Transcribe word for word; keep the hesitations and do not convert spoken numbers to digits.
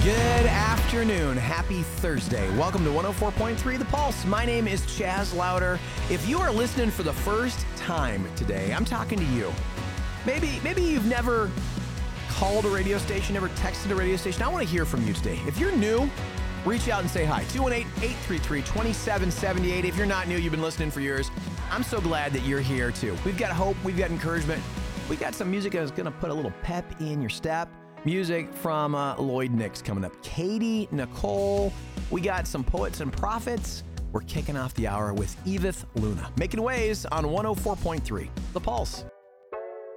Good afternoon. Happy Thursday. Welcome to one oh four point three The Pulse. My name is Chaz Louder. If you are listening for the first time today, I'm talking to you. Maybe, maybe you've never called a radio station, never texted a radio station. I want to hear from you today. If you're new, reach out and say hi. two one eight, eight three three, two seven seven eight. If you're not new, you've been listening for years, I'm so glad that you're here too. We've got hope. We've got encouragement. We got some music that's going to put a little pep in your step. Music from uh, Lloyd Nix coming up. Katie Nicole. We got some Poets and Prophets. We're kicking off the hour with Edith Luna. Making waves on one oh four point three The Pulse.